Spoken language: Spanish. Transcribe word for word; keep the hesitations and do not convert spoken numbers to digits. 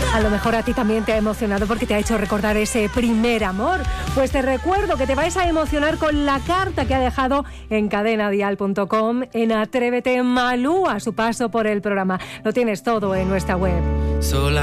A lo mejor a ti también te ha emocionado porque te ha hecho recordar ese primer amor. Pues te recuerdo que te vais a emocionar con la carta que ha dejado en cadena dial punto com en Atrévete Malú a su paso por el programa. Lo tienes todo en nuestra web. Sola